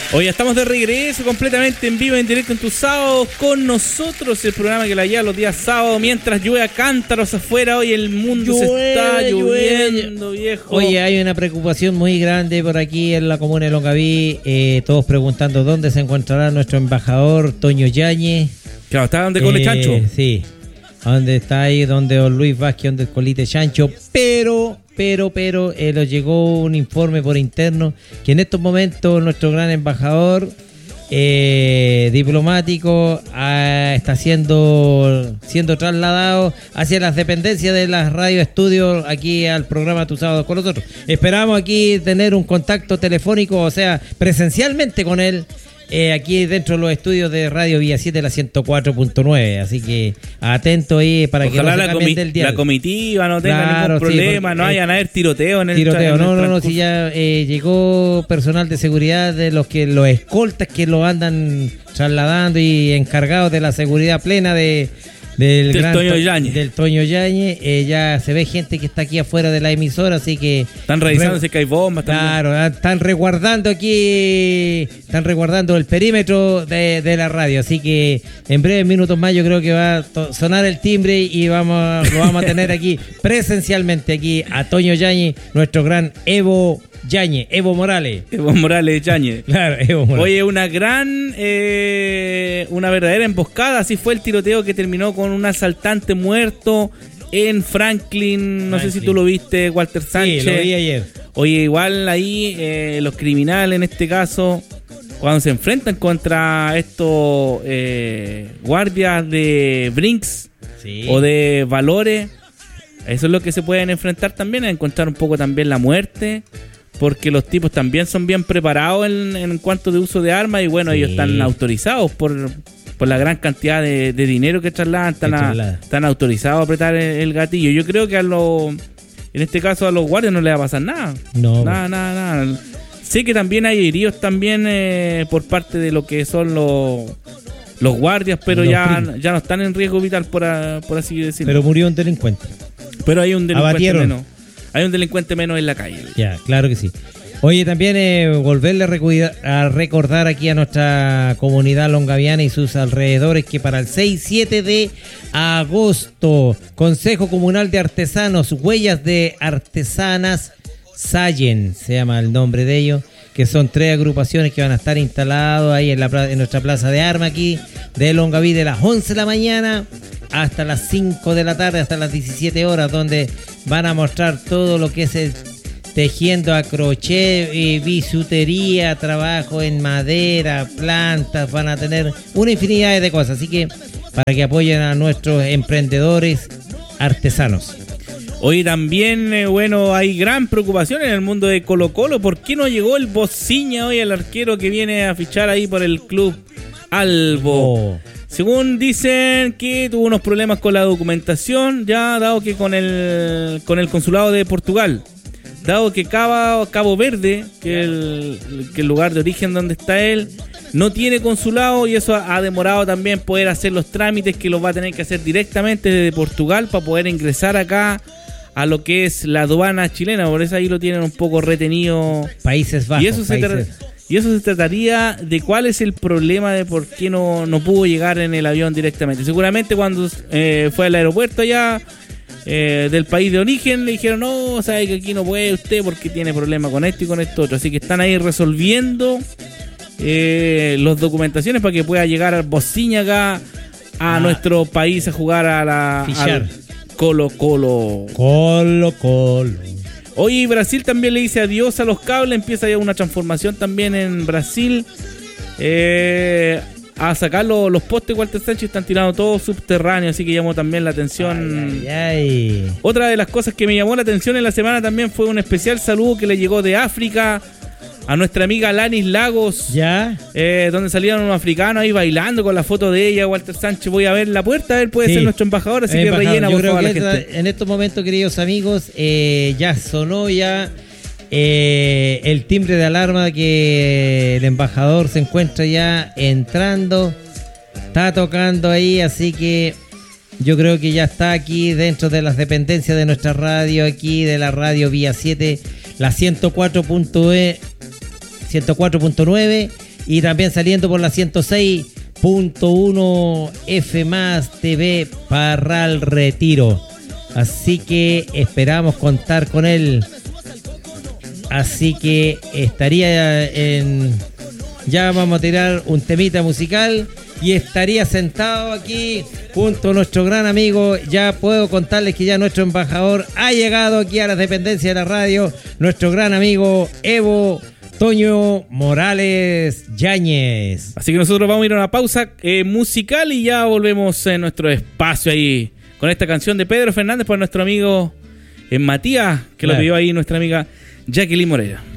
Hoy estamos de regreso completamente en vivo, en directo en tus sábados con nosotros, el programa que la lleva los días sábados mientras llueve a cántaros afuera. Hoy el mundo se está lloviendo, viejo. Oye, hay una preocupación muy grande por aquí en la comuna de Longaví, todos preguntando dónde se encontrará nuestro embajador Toño Yáñez. Claro, está donde Cole Chancho. Sí, donde está ahí, donde don Luis Vázquez, donde el Colite Chancho, pero nos llegó un informe por interno que en estos momentos nuestro gran embajador diplomático está siendo trasladado hacia las dependencias de las radio estudios aquí al programa Tu Sábado con nosotros. Esperamos aquí tener un contacto telefónico, o sea, presencialmente con él. Aquí dentro de los estudios de Radio Vía 7, la 104.9, así que atento ahí para ojalá que no se cambien del diario. La comitiva no tenga ningún problema, no vayan a haber tiroteo en el no, si ya llegó personal de seguridad de los escoltas que lo andan trasladando y encargados de la seguridad plena del Toño Yáñez. Ya se ve gente que está aquí afuera de la emisora, así que están revisando si hay bombas. Claro, están resguardando el perímetro de la radio, así que en breves minutos más yo creo que va a sonar el timbre y lo vamos a tener aquí presencialmente aquí a Toño Yáñez, nuestro gran Evo Morales Yáñez. Claro, Evo Morales. Oye, una verdadera emboscada. Así fue el tiroteo que terminó con un asaltante muerto en Franklin. No sé si tú lo viste, Walter Sánchez. Sí, lo vi ayer. Oye, igual ahí los criminales en este caso, cuando se enfrentan contra estos guardias de Brinks o de Valores, eso es lo que se pueden enfrentar también, a encontrar un poco también la muerte. Porque los tipos también son bien preparados en cuanto de uso de armas y bueno, ellos están autorizados por la gran cantidad de dinero que trasladan, están autorizados a apretar el gatillo. Yo creo que en este caso a los guardias no les va a pasar nada. No. Nada. Sé que también hay heridos también por parte de lo que son los guardias, pero ya no están en riesgo vital por así decirlo. Pero murió un delincuente. Pero hay un delincuente Abatieron. menos. Hay un delincuente menos en la calle. Ya, claro que sí. Oye, también volverle a recordar aquí a nuestra comunidad longaviana y sus alrededores que para el 6-7 de agosto, Consejo Comunal de Artesanos, Huellas de Artesanas, Sallen, se llama el nombre de ellos, que son 3 agrupaciones que van a estar instalados ahí en nuestra plaza de armas aquí de Longaví de las 11 de la mañana hasta las 5 de la tarde, hasta las 17 horas, donde van a mostrar todo lo que es el tejiendo a crochet, bisutería, trabajo en madera, plantas, van a tener una infinidad de cosas, así que para que apoyen a nuestros emprendedores artesanos. Hoy también, hay gran preocupación en el mundo de Colo-Colo. ¿Por qué no llegó el Bociña hoy, el arquero que viene a fichar ahí por el club Albo? Según dicen que tuvo unos problemas con la documentación, ya dado que con el consulado de Portugal, dado que Cabo Verde, que el lugar de origen donde está él, no tiene consulado y eso ha demorado también poder hacer los trámites que los va a tener que hacer directamente desde Portugal para poder ingresar acá a lo que es la aduana chilena. Por eso ahí lo tienen un poco retenido. Países Bajos. Y eso se trataría de cuál es el problema de por qué no pudo llegar en el avión directamente. Seguramente cuando fue al aeropuerto allá del país de origen le dijeron no, sabe que aquí no puede usted porque tiene problemas con esto y con esto otro. Así que están ahí resolviendo las documentaciones para que pueda llegar al Bociña acá a nuestro país a jugar al Colo-Colo. Hoy Brasil también le dice adiós a los cables, empieza ya una transformación también en Brasil. A sacar los postes, Walter Sánchez, están tirando todo subterráneo, así que llamó también la atención. Otra de las cosas que me llamó la atención en la semana también fue un especial saludo que le llegó de África a nuestra amiga Lanis Lagos, donde salieron unos africanos ahí bailando con la foto de ella. Walter Sánchez, voy a ver la puerta, a ver, puede ser nuestro embajador, así que rellena por favor la gente. En estos momentos, queridos amigos, ya sonó el timbre de alarma que el embajador se encuentra ya entrando, está tocando ahí, así que yo creo que ya está aquí dentro de las dependencias de nuestra radio, aquí de la radio Vía 7, la 104.9, y también saliendo por la 106.1 F más TV Parral Retiro. Así que esperamos contar con él. Así que estaría en... Ya vamos a tirar un temita musical y estaría sentado aquí junto a nuestro gran amigo. Ya puedo contarles que ya nuestro embajador ha llegado aquí a las dependencias de la radio, nuestro gran amigo Evo Toño Morales Yáñez. Así que nosotros vamos a ir a una pausa musical y ya volvemos en nuestro espacio ahí con esta canción de Pedro Fernández por nuestro amigo Matías, que claro, lo pidió ahí nuestra amiga Jacqueline Moreira.